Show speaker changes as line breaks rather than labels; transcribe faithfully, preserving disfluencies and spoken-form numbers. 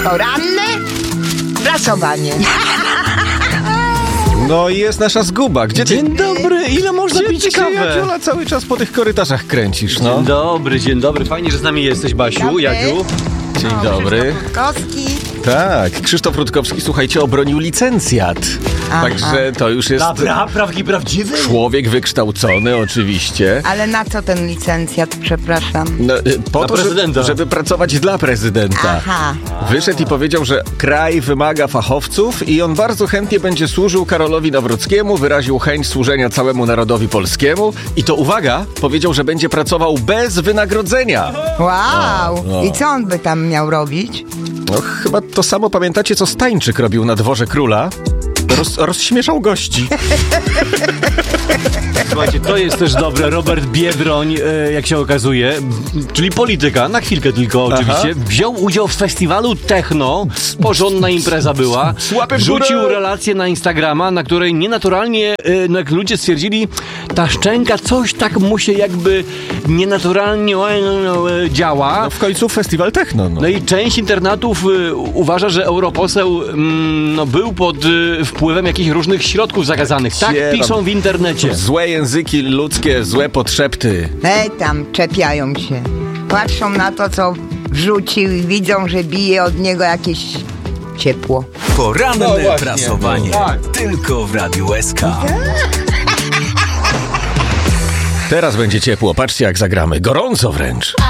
Poranne prasowanie.
No i jest nasza zguba. Gdzie ty...
Dzień dobry, ile można
Gdzie
pić
ty się,
kawę?
Jadziola, cały czas po tych korytarzach kręcisz, no?
Dzień dobry, dzień dobry. Fajnie, że z nami jesteś, Basiu,
Dobry.
Jadziu.
Dzień
O,
dobry.
Krzysztof Rutkowski.
Tak, Krzysztof Rutkowski, słuchajcie, obronił licencjat.
Aha.
Także to już jest
Dobra, prawki prawdziwy?
człowiek wykształcony, oczywiście.
Ale na co ten licencjat, przepraszam?
No, y, po
Dla
to,
prezydenta.
żeby, żeby pracować dla prezydenta.
Aha.
Wyszedł i powiedział, że kraj wymaga fachowców i on bardzo chętnie będzie służył Karolowi Nawrockiemu, wyraził chęć służenia całemu narodowi polskiemu i to, uwaga, powiedział, że będzie pracował bez wynagrodzenia.
Wow.
O, o.
I co on by tam miał robić?
No chyba to samo pamiętacie, co Stańczyk robił na dworze króla? Roz, rozśmieszał gości.
Słuchajcie, to jest też dobre. Robert Biedroń, e, jak się okazuje, czyli polityka, na chwilkę tylko oczywiście,
Aha.
wziął udział w festiwalu Techno. Porządna impreza była.
Łapy w górę.
Wrzucił relację na Instagrama, na której nienaturalnie e, no jak ludzie stwierdzili, ta szczęka coś tak mu się jakby nienaturalnie e, e, działa.
No w końcu festiwal techno. No.
No i część internatów y, uważa, że europoseł mm, no, był pod y, wpływem jakichś różnych środków zakazanych. Tak
Siema.
piszą w internecie.
Złe języki ludzkie, złe podszepty.
E, tam czepiają się. Patrzą na to, co wrzucił i widzą, że bije od niego jakieś ciepło.
Poranne
No właśnie,
prasowanie.
no tak.
Tylko w Radiu S K.
Teraz będzie ciepło, patrzcie jak zagramy. Gorąco wręcz.